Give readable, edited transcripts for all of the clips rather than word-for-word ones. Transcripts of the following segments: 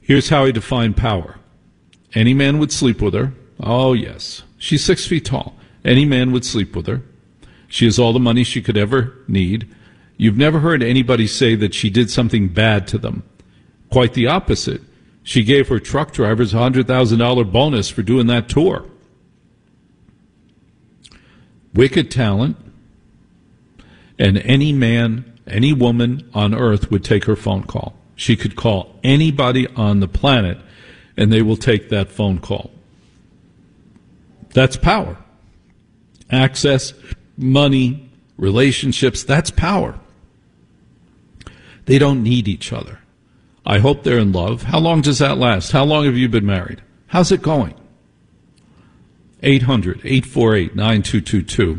Here's how I define power. Any man would sleep with her. Oh, yes. She's 6 feet tall. Any man would sleep with her. She has all the money she could ever need. You've never heard anybody say that she did something bad to them. Quite the opposite. She gave her truck drivers a $100,000 bonus for doing that tour. Wicked talent. And any man, any woman on earth would take her phone call. She could call anybody on the planet, and they will take that phone call. That's power. Access, money, relationships, that's power. They don't need each other. I hope they're in love. How long does that last? How long have you been married? How's it going? 800-848-9222.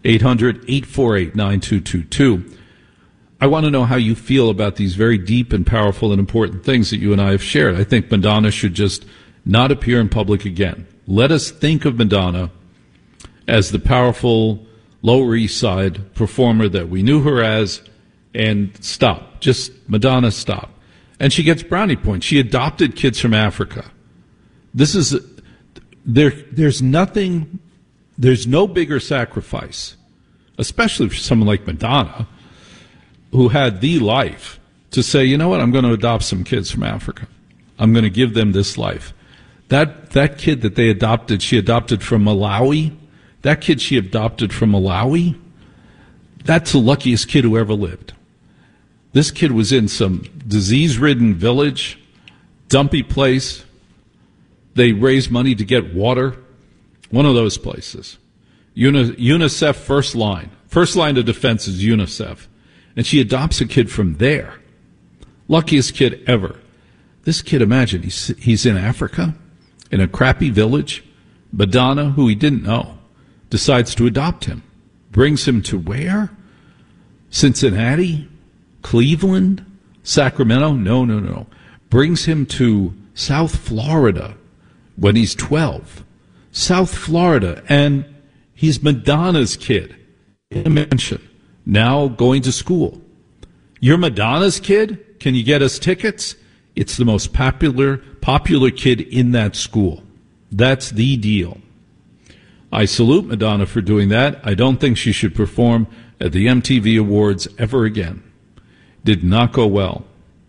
800-848-9222. I want to know how you feel about these very deep and powerful and important things that you and I have shared. I think Madonna should just not appear in public again. Let us think of Madonna as the powerful Lower East Side performer that we knew her as, and stop. Just, Madonna, stop. And she gets brownie points. She adopted kids from Africa. This is, there's no bigger sacrifice, especially for someone like Madonna, who had the life, to say, you know what, I'm going to adopt some kids from Africa. I'm going to give them this life. That kid that they adopted, she adopted from Malawi. That kid she adopted from Malawi, that's the luckiest kid who ever lived. This kid was in some disease-ridden village, dumpy place. They raised money to get water. One of those places. UNICEF first line. First line of defense is UNICEF. And she adopts a kid from there. Luckiest kid ever. This kid, imagine, he's in Africa, in a crappy village. Madonna, who he didn't know, decides to adopt him. Brings him to where? Cincinnati? Cleveland? Sacramento? No. Brings him to South Florida when he's 12. South Florida. And he's Madonna's kid in a mansion. Now going to school. You're Madonna's kid? Can you get us tickets? It's the most popular kid in that school. That's the deal. I salute Madonna for doing that. I don't think she should perform at the MTV Awards ever again. Did not go well.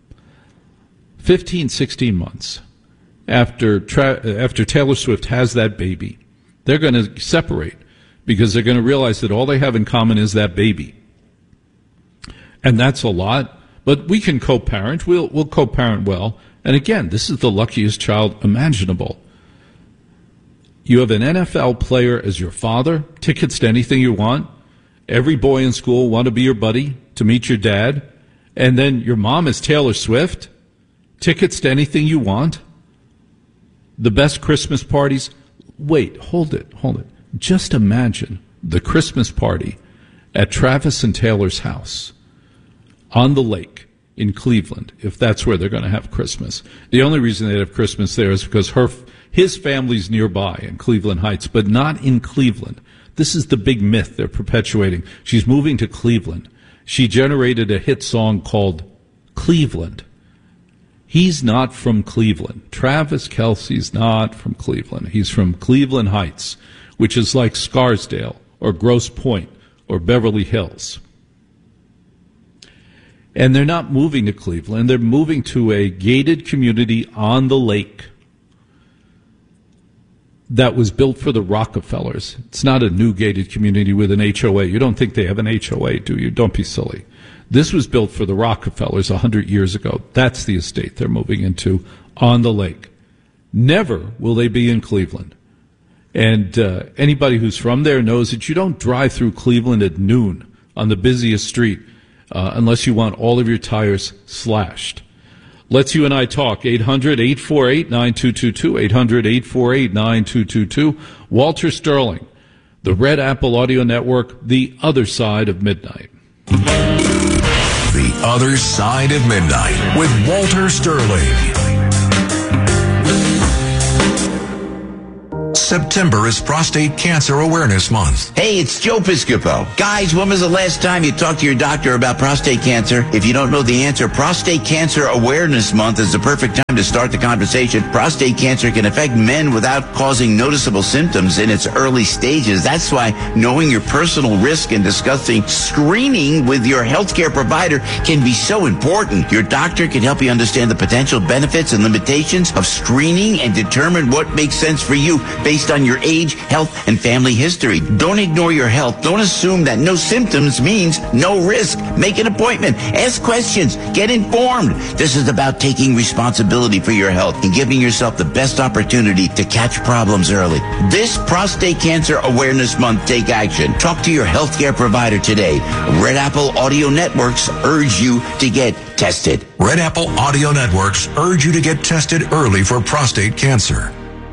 15, 16 months after Taylor Swift has that baby, they're going to separate because they're going to realize that all they have in common is that baby. And that's a lot, but we can co-parent. We'll co-parent well. And again, this is the luckiest child imaginable. You have an NFL player as your father, tickets to anything you want. Every boy in school want to be your buddy, to meet your dad. And then your mom is Taylor Swift, tickets to anything you want. The best Christmas parties. Wait, hold it. Just imagine the Christmas party at Travis and Taylor's house on the lake in Cleveland, if that's where they're going to have Christmas. The only reason they'd have Christmas there is because his family's nearby in Cleveland Heights, but not in Cleveland. This is the big myth they're perpetuating. She's moving to Cleveland. She generated a hit song called Cleveland. He's not from Cleveland. Travis Kelce's not from Cleveland. He's from Cleveland Heights, which is like Scarsdale or Grosse Pointe or Beverly Hills. And they're not moving to Cleveland. They're moving to a gated community on the lake that was built for the Rockefellers. It's not a new gated community with an HOA. You don't think they have an HOA, do you? Don't be silly. This was built for the Rockefellers 100 years ago. That's the estate they're moving into on the lake. Never will they be in Cleveland. And anybody who's from there knows that you don't drive through Cleveland at noon on the busiest street unless you want all of your tires slashed. Let's you and I talk. 800-848-9222. 800-848-9222. Walter Sterling, the Red Apple Audio Network, The Other Side of Midnight. The Other Side of Midnight with Walter Sterling. September is Prostate Cancer Awareness Month. Hey, it's Joe Piscopo. Guys, when was the last time you talked to your doctor about prostate cancer? If you don't know the answer, Prostate Cancer Awareness Month is the perfect time to start the conversation. Prostate cancer can affect men without causing noticeable symptoms in its early stages. That's why knowing your personal risk and discussing screening with your healthcare provider can be so important. Your doctor can help you understand the potential benefits and limitations of screening and determine what makes sense for you based on your age, health, and family history. Don't ignore your health. Don't assume that no symptoms means no risk. Make an appointment. Ask questions. Get informed. This is about taking responsibility for your health and giving yourself the best opportunity to catch problems early. This Prostate Cancer Awareness Month, take action. Talk to your healthcare provider today. Red Apple Audio Networks urge you to get tested. Red Apple Audio Networks urge you to get tested early for prostate cancer.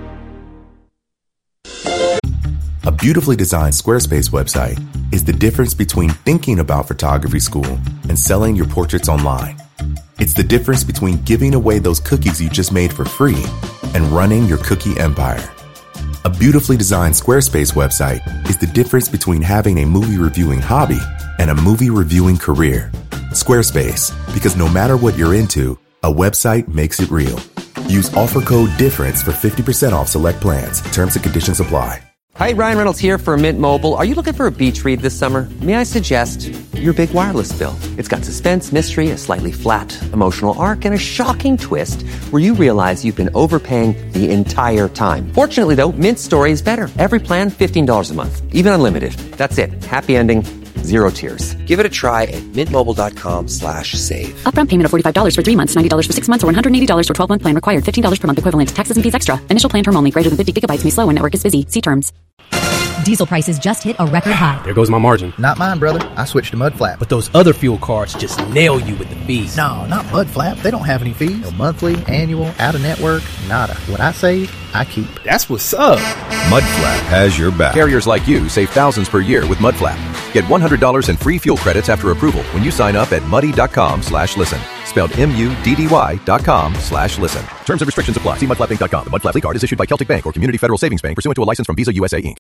A beautifully designed Squarespace website is the difference between thinking about photography school and selling your portraits online. It's the difference between giving away those cookies you just made for free and running your cookie empire. A beautifully designed Squarespace website is the difference between having a movie reviewing hobby and a movie reviewing career. Squarespace, because no matter what you're into, a website makes it real. Use offer code DIFFERENCE for 50% off select plans. Terms and conditions apply. Hi, Ryan Reynolds here for Mint Mobile. Are you looking for a beach read this summer? May I suggest your big wireless bill? It's got suspense, mystery, a slightly flat, emotional arc, and a shocking twist where you realize you've been overpaying the entire time. Fortunately, though, Mint's story is better. Every plan, $15 a month. Even unlimited. That's it. Happy ending. Zero tears. Give it a try at mintmobile.com/save. Upfront payment of $45 for 3 months, $90 for 6 months, or $180 for 12-month plan required. $15 per month equivalent. Taxes and fees extra. Initial plan term only. Greater than 50 gigabytes may slow when network is busy. See terms. Diesel prices just hit a record high. There goes my margin. Not mine, brother. I switched to Mudflap. But those other fuel cards just nail you with the fees. No, not Mudflap. They don't have any fees. No monthly, annual, out-of-network, nada. What I save, I keep. That's what's up. Mudflap has your back. Carriers like you save thousands per year with Mudflap. Get $100 in free fuel credits after approval when you sign up at muddy.com/listen. Spelled MUDDY.com/listen. Terms and restrictions apply. See mudflapinc.com. The Mudflap card is issued by Celtic Bank or Community Federal Savings Bank pursuant to a license from Visa USA Inc.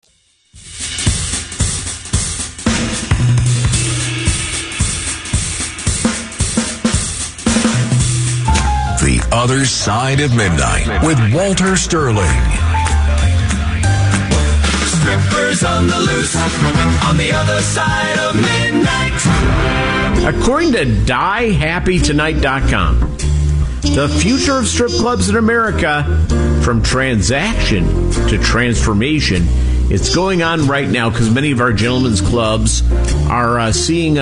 The Other Side of Midnight with Walter Sterling. Strippers on the loose on the other side of midnight. According to DieHappyTonight.com, the future of strip clubs in America, from transaction to transformation, it's going on right now because many of our gentlemen's clubs are seeing,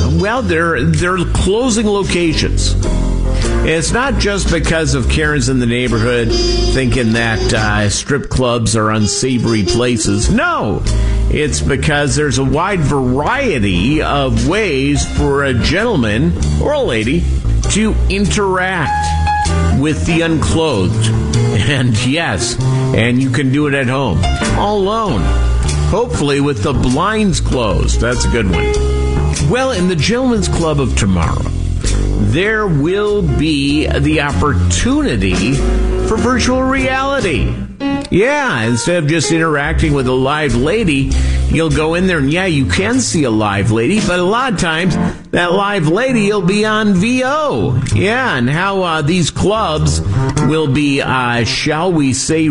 they're closing locations. It's not just because of Karens in the neighborhood thinking that strip clubs are unsavory places. No, it's because there's a wide variety of ways for a gentleman or a lady to interact with the unclothed. And yes, and you can do it at home, all alone, hopefully with the blinds closed. That's a good one. Well, in the Gentlemen's Club of tomorrow, there will be the opportunity for virtual reality. Yeah, instead of just interacting with a live lady, you'll go in there and, yeah, you can see a live lady, but a lot of times that live lady will be on VO. Yeah, and how these clubs will be, shall we say,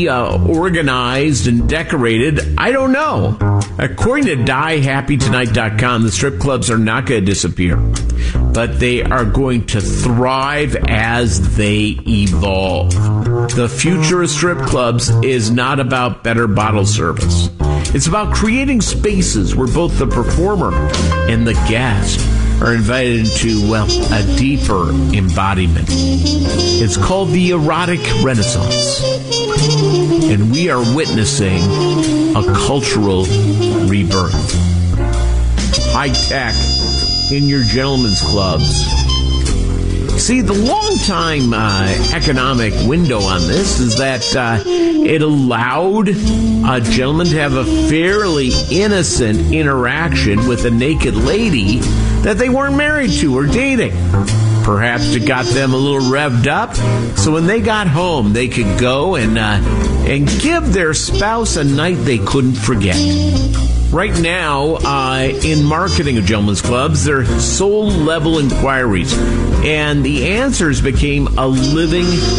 reorganized and decorated, I don't know. According to DieHappyTonight.com, the strip clubs are not going to disappear, but they are going to thrive as they evolve. The future of strip clubs is not about better bottle service. It's about creating spaces where both the performer and the guest are invited into, well, a deeper embodiment. It's called the erotic renaissance. And we are witnessing a cultural rebirth. High tech in your gentlemen's clubs. See, the long-time economic window on this is that it allowed a gentleman to have a fairly innocent interaction with a naked lady that they weren't married to or dating. Perhaps it got them a little revved up, so when they got home, they could go and give their spouse a night they couldn't forget. Right now, in marketing of gentlemen's clubs, they're soul-level inquiries, and the answers became a living